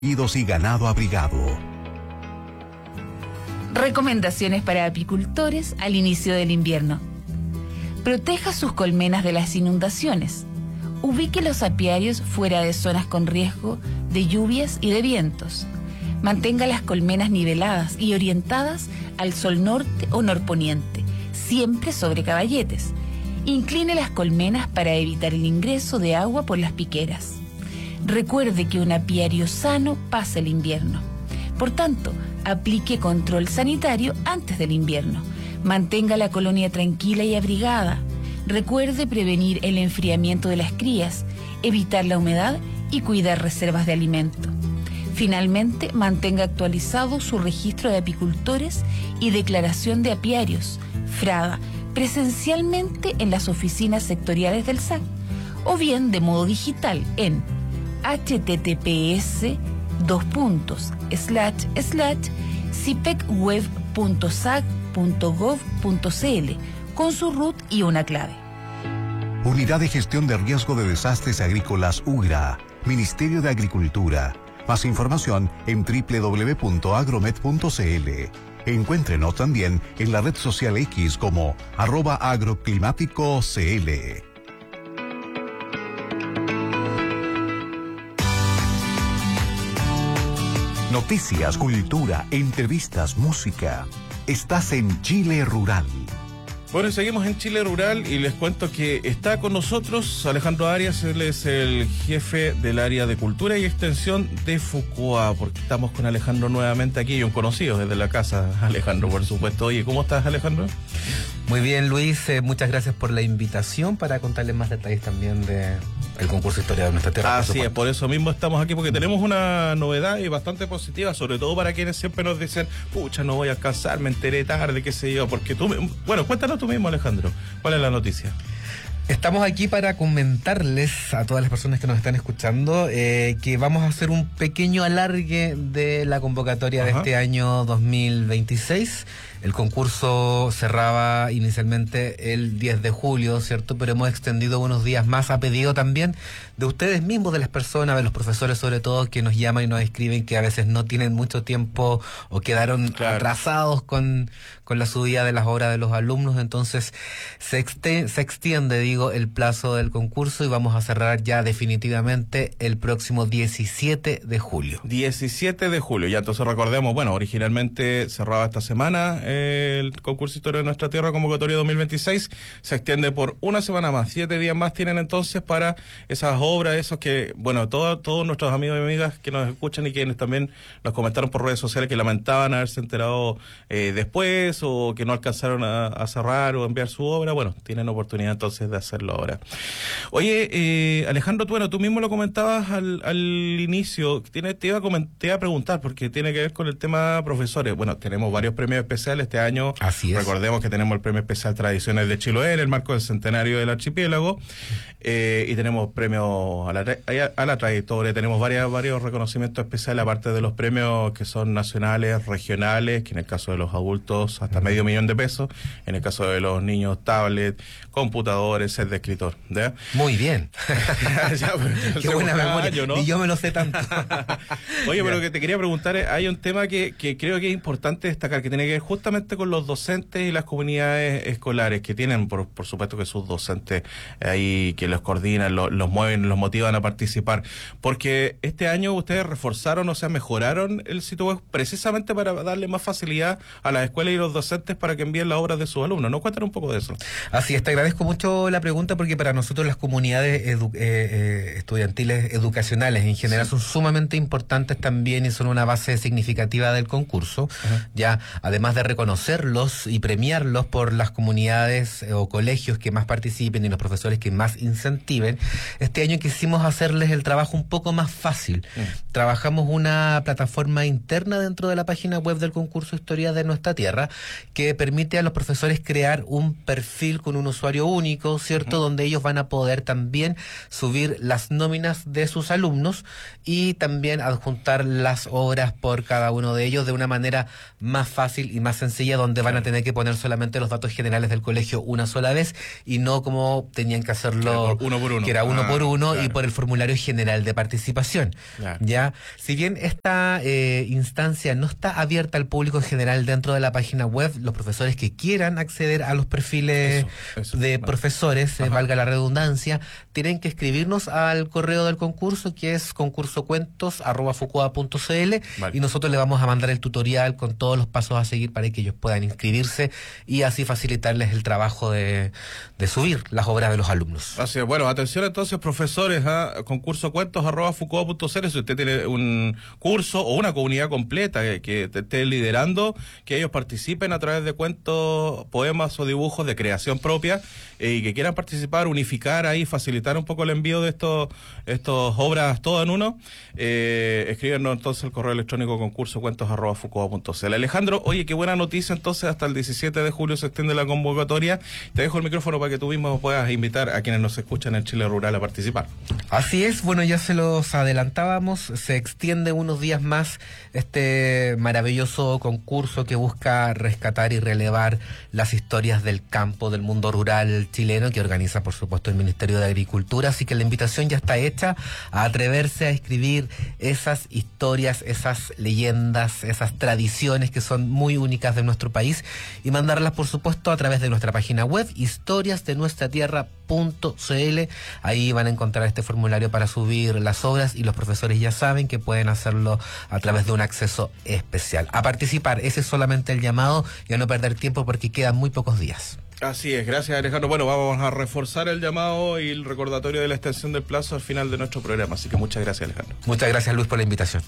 y ganado abrigado. Recomendaciones para apicultores al inicio del invierno. Proteja sus colmenas de las inundaciones. Ubique los apiarios fuera de zonas con riesgo de lluvias y de vientos. Mantenga las colmenas niveladas y orientadas al sol norte o norponiente, siempre sobre caballetes. Incline las colmenas para evitar el ingreso de agua por las piqueras. Recuerde que un apiario sano pasa el invierno. Por tanto, aplique control sanitario antes del invierno. Mantenga la colonia tranquila y abrigada. Recuerde prevenir el enfriamiento de las crías, evitar la humedad y cuidar reservas de alimento. Finalmente, mantenga actualizado su registro de apicultores y declaración de apiarios, FRADA, presencialmente en las oficinas sectoriales del SAC o bien de modo digital en https://cipecweb.sac.gov.cl con su root y una clave. Unidad de Gestión de Riesgo de Desastres Agrícolas UGRA, Ministerio de Agricultura. Más información en www.agromet.cl. Encuéntrenos también en la red social X como @agroclimáticocl. Noticias, cultura, entrevistas, música. Estás en Chile Rural. Bueno, y seguimos en Chile Rural y les cuento que está con nosotros Alejandro Arias. Él es el jefe del área de Cultura y Extensión de FUCOA, porque estamos con Alejandro nuevamente aquí y un conocido desde la casa, Alejandro, por supuesto. Oye, ¿cómo estás, Alejandro? Muy bien, Luis, muchas gracias por la invitación para contarles más detalles también de el concurso Historia de Nuestra Tierra. Así es, por eso mismo estamos aquí, porque tenemos una novedad y bastante positiva, sobre todo para quienes siempre nos dicen, pucha, no voy a alcanzar, me enteré tarde, qué sé yo, porque bueno, cuéntanos tú mismo, Alejandro, ¿cuál es la noticia? Estamos aquí para comentarles a todas las personas que nos están escuchando que vamos a hacer un pequeño alargue de la convocatoria de este año 2026. El concurso cerraba inicialmente el 10 de julio, ¿cierto? Pero hemos extendido unos días más a pedido también de ustedes mismos, de las personas, de los profesores sobre todo, que nos llaman y nos escriben que a veces no tienen mucho tiempo o quedaron atrasados con la subida de las obras de los alumnos. Entonces se extiende, el plazo del concurso y vamos a cerrar ya definitivamente el próximo 17 de julio. 17 de julio, ya entonces recordemos, bueno, originalmente cerraba esta semana el concurso Historia de Nuestra Tierra, convocatoria 2026, se extiende por una semana más, 7 días más tienen entonces para esas obras, esos que, bueno, todos nuestros amigos y amigas que nos escuchan y quienes también nos comentaron por redes sociales que lamentaban haberse enterado después o que no alcanzaron a cerrar o enviar su obra, bueno, tienen oportunidad entonces de hacerlo ahora. Oye, Alejandro, tú mismo lo comentabas al inicio, te iba a preguntar, porque tiene que ver con el tema profesores. Bueno, tenemos varios premios especiales este año. Así es. Recordemos que tenemos el premio especial Tradiciones de Chiloé, en el marco del centenario del archipiélago, y tenemos premios a la trayectoria, tenemos varios reconocimientos especiales, aparte de los premios que son nacionales, regionales, que en el caso de los adultos hasta $500,000, en el caso de los niños tablet, computadores, set de escritor, ¿ya? Muy bien. Qué buena memoria, ¿no? Y yo me lo sé tanto. Oye, pero que te quería preguntar, hay un tema que creo que es importante destacar, que tiene que ver justamente con los docentes y las comunidades escolares, que tienen, por supuesto, que sus docentes ahí que los coordinan, los mueven, los motivan a participar, porque este año ustedes reforzaron, o sea, mejoraron el sitio web precisamente para darle más facilidad a las escuelas y los docentes para que envíen las obras de sus alumnos, ¿no? Cuéntanos un poco de eso. Así es, te agradezco mucho la pregunta, porque para nosotros las comunidades estudiantiles educacionales en general son sumamente importantes también y son una base significativa del concurso. Ya, además de reconocerlos y premiarlos por las comunidades o colegios que más participen y los profesores que más incentiven, este año quisimos hacerles el trabajo un poco más fácil. Trabajamos una plataforma interna dentro de la página web del concurso Historia de Nuestra Tierra que permite a los profesores crear un perfil con un usuario único, ¿cierto? Donde ellos van a poder también subir las nóminas de sus alumnos y también adjuntar las obras por cada uno de ellos de una manera más fácil y más sencilla, donde van a tener que poner solamente los datos generales del colegio una sola vez y no como tenían que hacerlo uno por uno. Que era uno por uno, uno claro. y por el formulario general de participación. Claro. Ya, si bien esta instancia no está abierta al público en general dentro de la página web, los profesores que quieran acceder a los perfiles Eso, de vale. profesores, valga la redundancia, tienen que escribirnos al correo del concurso, que es concursocuentos@fucoa.cl, Vale. y nosotros le vamos a mandar el tutorial con todos los pasos a seguir para que ellos puedan inscribirse y así facilitarles el trabajo de subir las obras de los alumnos. Así es. Bueno, atención entonces, profesores, a concursocuentos@fucoa.cl. Si usted tiene un curso o una comunidad completa que te esté liderando, que ellos participen a través de cuentos, poemas o dibujos de creación propia, y que quieran participar, unificar ahí, facilitar un poco el envío de estos obras todo en uno, escríbenos entonces el correo electrónico concursocuentos@fucoa.cl. Alejandro, oye, qué buena noticia, entonces hasta el 17 de julio se extiende la convocatoria. Te dejo el micrófono para que tú mismo puedas invitar a quienes nos escuchan en Chile Rural a participar. Así es, bueno, ya se los adelantábamos, se extiende unos días más este maravilloso concurso que busca rescatar y relevar las historias del campo, del mundo rural chileno, que organiza por supuesto el Ministerio de Agricultura, así que la invitación ya está hecha a atreverse a escribir esas historias, esas leyendas, esas tradiciones que son muy únicas de nuestro país y mandarlas por supuesto a través de nuestra página web historiasdenuestratierra.cl. Ahí van a encontrar este formulario para subir las obras y los profesores ya saben que pueden hacerlo a través de un acceso especial. A participar, ese es solamente el llamado y a no perder tiempo porque quedan muy pocos días. Así es, gracias Alejandro. Bueno, vamos a reforzar el llamado y el recordatorio de la extensión del plazo al final de nuestro programa, así que muchas gracias Alejandro. Muchas gracias Luis por la invitación.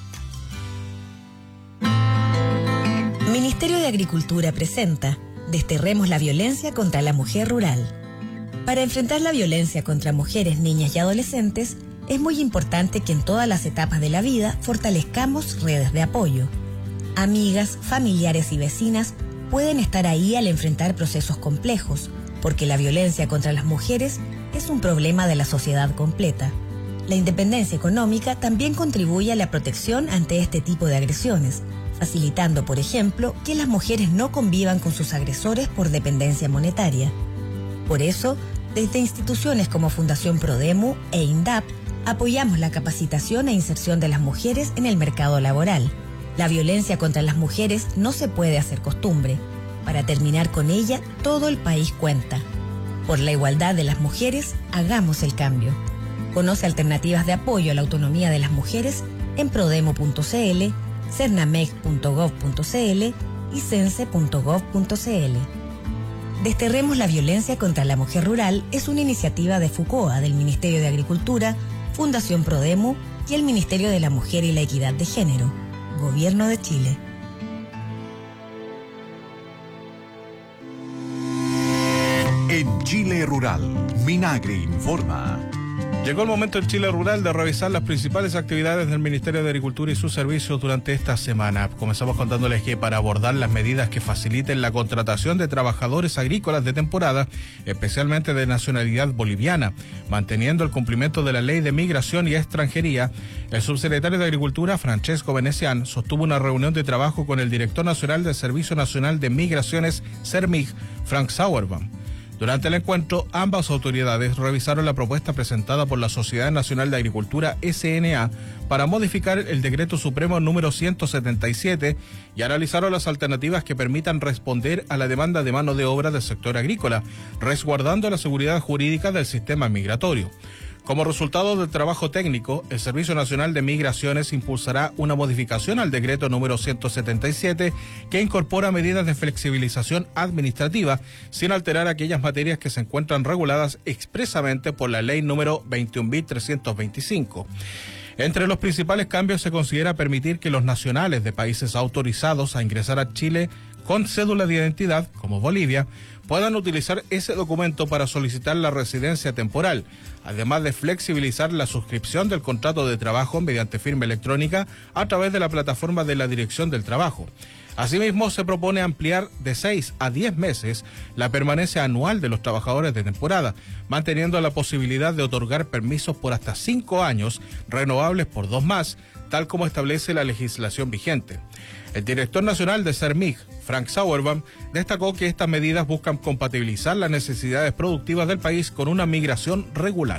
Ministerio de Agricultura presenta Desterremos la violencia contra la mujer rural. Para enfrentar la violencia contra mujeres, niñas y adolescentes, es muy importante que en todas las etapas de la vida fortalezcamos redes de apoyo. Amigas, familiares y vecinas pueden estar ahí al enfrentar procesos complejos, porque la violencia contra las mujeres es un problema de la sociedad completa. La independencia económica también contribuye a la protección ante este tipo de agresiones, facilitando, por ejemplo, que las mujeres no convivan con sus agresores por dependencia monetaria. Por eso, desde instituciones como Fundación Prodemu e INDAP, apoyamos la capacitación e inserción de las mujeres en el mercado laboral. La violencia contra las mujeres no se puede hacer costumbre. Para terminar con ella, todo el país cuenta. Por la igualdad de las mujeres, hagamos el cambio. Conoce alternativas de apoyo a la autonomía de las mujeres en prodemu.cl, cernamec.gov.cl y cense.gov.cl. Desterremos la violencia contra la mujer rural es una iniciativa de FUCOA, del Ministerio de Agricultura, Fundación Prodemu y el Ministerio de la Mujer y la Equidad de Género, Gobierno de Chile. En Chile Rural, Minagri informa. Llegó el momento en Chile Rural de revisar las principales actividades del Ministerio de Agricultura y sus servicios durante esta semana. Comenzamos contándoles que para abordar las medidas que faciliten la contratación de trabajadores agrícolas de temporada, especialmente de nacionalidad boliviana, manteniendo el cumplimiento de la Ley de Migración y Extranjería, el subsecretario de Agricultura, Francesco Venecián, sostuvo una reunión de trabajo con el director nacional del Servicio Nacional de Migraciones, SERMIG, Frank Sauerbaum. Durante el encuentro, ambas autoridades revisaron la propuesta presentada por la Sociedad Nacional de Agricultura, SNA, para modificar el Decreto Supremo número 177 y analizaron las alternativas que permitan responder a la demanda de mano de obra del sector agrícola, resguardando la seguridad jurídica del sistema migratorio. Como resultado del trabajo técnico, el Servicio Nacional de Migraciones impulsará una modificación al decreto número 177 que incorpora medidas de flexibilización administrativa sin alterar aquellas materias que se encuentran reguladas expresamente por la ley número 21.325. Entre los principales cambios se considera permitir que los nacionales de países autorizados a ingresar a Chile con cédula de identidad, como Bolivia, puedan utilizar ese documento para solicitar la residencia temporal, además de flexibilizar la suscripción del contrato de trabajo mediante firma electrónica a través de la plataforma de la Dirección del Trabajo. Asimismo, se propone ampliar de 6 a 10 meses la permanencia anual de los trabajadores de temporada, manteniendo la posibilidad de otorgar permisos por hasta 5 años, renovables por 2 más, tal como establece la legislación vigente. El director nacional de SERMIG, Frank Sauerbaum, destacó que estas medidas buscan compatibilizar las necesidades productivas del país con una migración regular.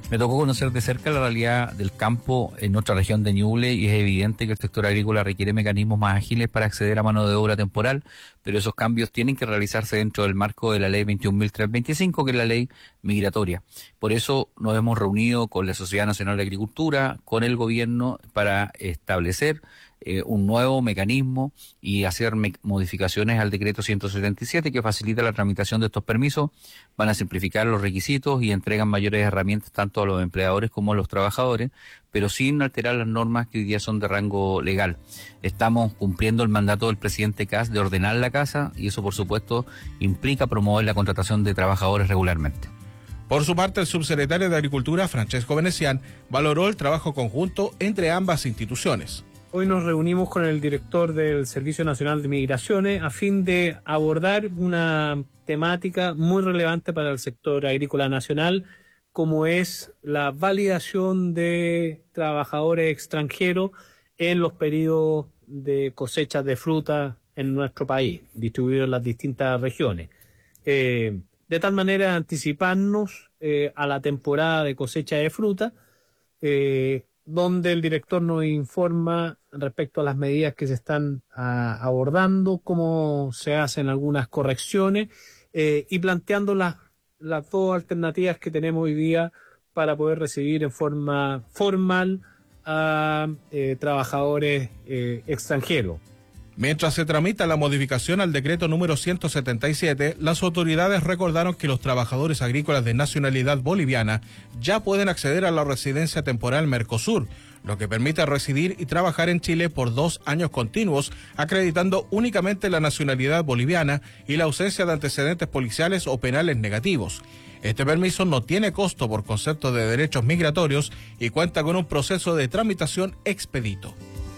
Me tocó conocer de cerca la realidad del campo en nuestra región de Ñuble y es evidente que el sector agrícola requiere mecanismos más ágiles para acceder a mano de obra temporal, pero esos cambios tienen que realizarse dentro del marco de la ley 21.325, que es la ley migratoria. Por eso nos hemos reunido con la Sociedad Nacional de Agricultura, con el gobierno, para establecer un nuevo mecanismo y hacer modificaciones al decreto 177 que facilita la tramitación de estos permisos, van a simplificar los requisitos y entregan mayores herramientas tanto a los empleadores como a los trabajadores, pero sin alterar las normas que hoy día son de rango legal. Estamos cumpliendo el mandato del presidente Kast de ordenar la casa y eso por supuesto implica promover la contratación de trabajadores regularmente. Por su parte, el subsecretario de Agricultura, Francesco Venecián, valoró el trabajo conjunto entre ambas instituciones. Hoy nos reunimos con el director del Servicio Nacional de Migraciones a fin de abordar una temática muy relevante para el sector agrícola nacional, como es la validación de trabajadores extranjeros en los periodos de cosechas de fruta en nuestro país, distribuidos en las distintas regiones. De tal manera anticiparnos a la temporada de cosecha de fruta, donde el director nos informa respecto a las medidas que se están abordando, cómo se hacen algunas correcciones y planteando las dos alternativas que tenemos hoy día para poder recibir en forma formal a trabajadores extranjeros. Mientras se tramita la modificación al decreto número 177, las autoridades recordaron que los trabajadores agrícolas de nacionalidad boliviana ya pueden acceder a la residencia temporal Mercosur, lo que permite residir y trabajar en Chile por 2 años continuos, acreditando únicamente la nacionalidad boliviana y la ausencia de antecedentes policiales o penales negativos. Este permiso no tiene costo por concepto de derechos migratorios y cuenta con un proceso de tramitación expedito.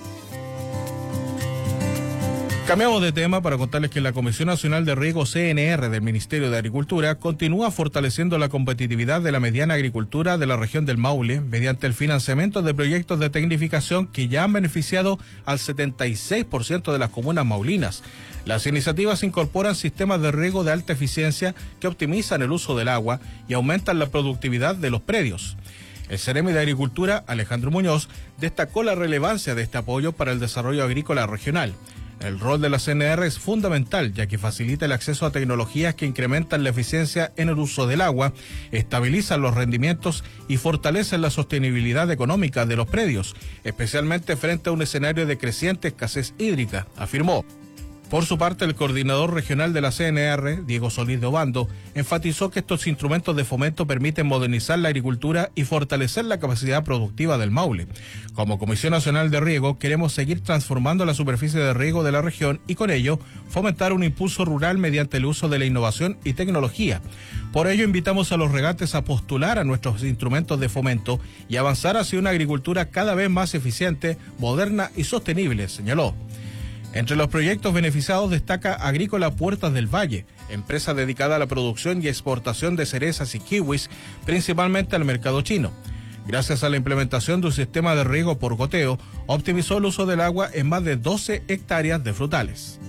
Cambiamos de tema para contarles que la Comisión Nacional de Riego CNR del Ministerio de Agricultura continúa fortaleciendo la competitividad de la mediana agricultura de la región del Maule mediante el financiamiento de proyectos de tecnificación que ya han beneficiado al 76% de las comunas maulinas. Las iniciativas incorporan sistemas de riego de alta eficiencia que optimizan el uso del agua y aumentan la productividad de los predios. El Ceremi de Agricultura, Alejandro Muñoz, destacó la relevancia de este apoyo para el desarrollo agrícola regional. El rol de la CNR es fundamental, ya que facilita el acceso a tecnologías que incrementan la eficiencia en el uso del agua, estabilizan los rendimientos y fortalecen la sostenibilidad económica de los predios, especialmente frente a un escenario de creciente escasez hídrica, afirmó. Por su parte, el coordinador regional de la CNR, Diego Solís de Obando, enfatizó que estos instrumentos de fomento permiten modernizar la agricultura y fortalecer la capacidad productiva del Maule. Como Comisión Nacional de Riego, queremos seguir transformando la superficie de riego de la región y con ello fomentar un impulso rural mediante el uso de la innovación y tecnología. Por ello, invitamos a los regantes a postular a nuestros instrumentos de fomento y avanzar hacia una agricultura cada vez más eficiente, moderna y sostenible, señaló. Entre los proyectos beneficiados destaca Agrícola Puertas del Valle, empresa dedicada a la producción y exportación de cerezas y kiwis, principalmente al mercado chino. Gracias a la implementación de un sistema de riego por goteo, optimizó el uso del agua en más de 12 hectáreas de frutales.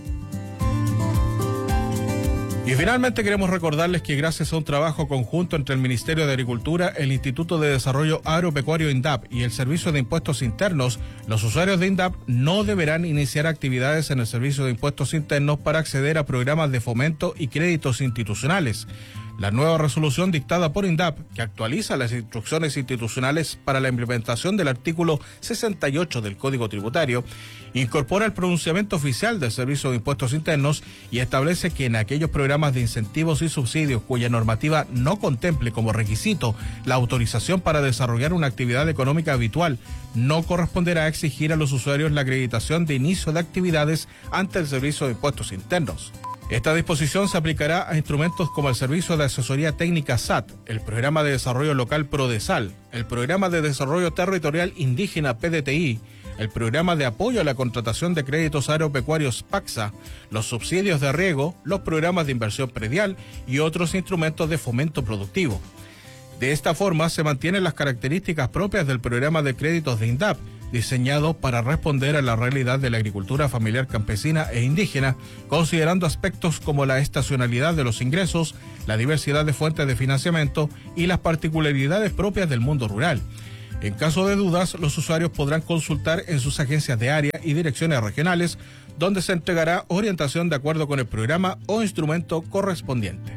Y finalmente queremos recordarles que gracias a un trabajo conjunto entre el Ministerio de Agricultura, el Instituto de Desarrollo Agropecuario INDAP y el Servicio de Impuestos Internos, los usuarios de INDAP no deberán iniciar actividades en el Servicio de Impuestos Internos para acceder a programas de fomento y créditos institucionales. La nueva resolución dictada por INDAP, que actualiza las instrucciones institucionales para la implementación del artículo 68 del Código Tributario, incorpora el pronunciamiento oficial del Servicio de Impuestos Internos y establece que en aquellos programas de incentivos y subsidios cuya normativa no contemple como requisito la autorización para desarrollar una actividad económica habitual, no corresponderá exigir a los usuarios la acreditación de inicio de actividades ante el Servicio de Impuestos Internos. Esta disposición se aplicará a instrumentos como el Servicio de Asesoría Técnica SAT, el Programa de Desarrollo Local PRODESAL, el Programa de Desarrollo Territorial Indígena PDTI, el Programa de Apoyo a la Contratación de Créditos Agropecuarios PACSA, los subsidios de riego, los programas de inversión predial y otros instrumentos de fomento productivo. De esta forma se mantienen las características propias del programa de créditos de INDAP, diseñado para responder a la realidad de la agricultura familiar campesina e indígena, considerando aspectos como la estacionalidad de los ingresos, la diversidad de fuentes de financiamiento y las particularidades propias del mundo rural. En caso de dudas, los usuarios podrán consultar en sus agencias de área y direcciones regionales, donde se entregará orientación de acuerdo con el programa o instrumento correspondiente.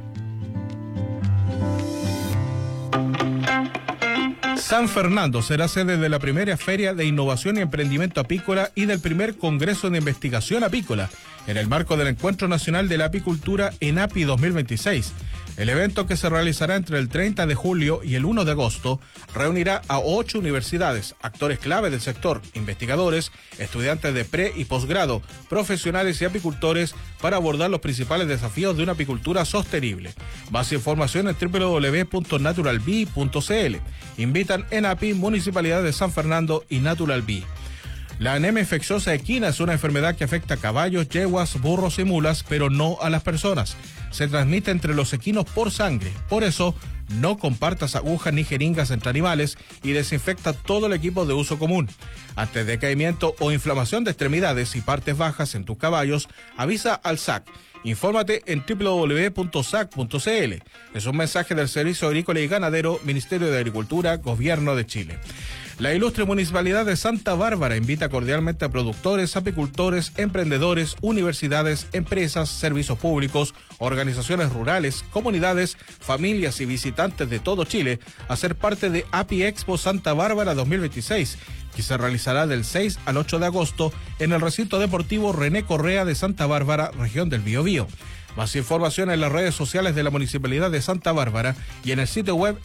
San Fernando será sede de la primera Feria de Innovación y Emprendimiento Apícola y del primer Congreso de Investigación Apícola, en el marco del Encuentro Nacional de la Apicultura ENAPI 2026. El evento, que se realizará entre el 30 de julio y el 1 de agosto, reunirá a 8 universidades, actores clave del sector, investigadores, estudiantes de pre- y posgrado, profesionales y apicultores para abordar los principales desafíos de una apicultura sostenible. Más información en www.naturalbee.cl. Invitan ENAPI, Municipalidad de San Fernando y Natural Bee. La anemia infecciosa equina es una enfermedad que afecta a caballos, yeguas, burros y mulas, pero no a las personas. Se transmite entre los equinos por sangre. Por eso, no compartas agujas ni jeringas entre animales y desinfecta todo el equipo de uso común. Ante decaimiento o inflamación de extremidades y partes bajas en tus caballos, avisa al SAC. Infórmate en www.sac.cl. Es un mensaje del Servicio Agrícola y Ganadero, Ministerio de Agricultura, Gobierno de Chile. La ilustre Municipalidad de Santa Bárbara invita cordialmente a productores, apicultores, emprendedores, universidades, empresas, servicios públicos, organizaciones rurales, comunidades, familias y visitantes de todo Chile a ser parte de Api Expo Santa Bárbara 2026, que se realizará del 6 al 8 de agosto en el recinto deportivo René Correa de Santa Bárbara, región del Biobío. Más información en las redes sociales de la Municipalidad de Santa Bárbara y en el sitio web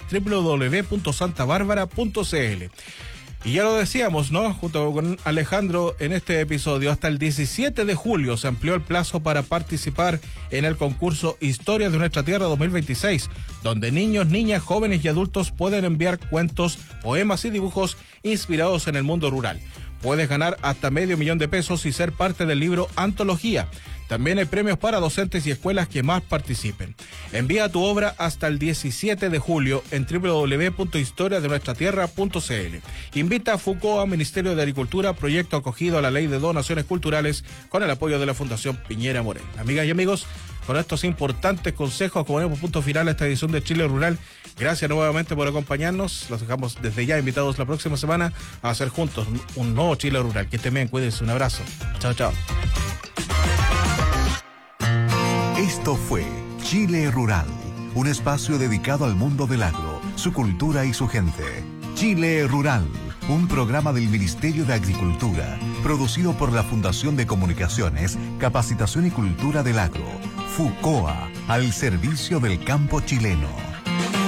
www.santabarbara.cl. Y ya lo decíamos, ¿no? Junto con Alejandro en este episodio, hasta el 17 de julio se amplió el plazo para participar en el concurso Historias de Nuestra Tierra 2026, donde niños, niñas, jóvenes y adultos pueden enviar cuentos, poemas y dibujos inspirados en el mundo rural. Puedes ganar hasta $500,000 pesos y ser parte del libro Antología. También hay premios para docentes y escuelas que más participen. Envía tu obra hasta el 17 de julio en www.historiasdenuestratierra.cl. Invita a FUCOA, Ministerio de Agricultura, proyecto acogido a la Ley de Donaciones Culturales con el apoyo de la Fundación Piñera Morel. Amigas y amigos, con estos importantes consejos, como ponemos punto final a esta edición de Chile Rural. Gracias nuevamente por acompañarnos. Los dejamos desde ya invitados la próxima semana a hacer juntos un nuevo Chile Rural. Que estén bien, cuídense. Un abrazo. Chao, chao. Esto fue Chile Rural, un espacio dedicado al mundo del agro, su cultura y su gente. Chile Rural, un programa del Ministerio de Agricultura, producido por la Fundación de Comunicaciones, Capacitación y Cultura del Agro, FUCOA, al servicio del campo chileno.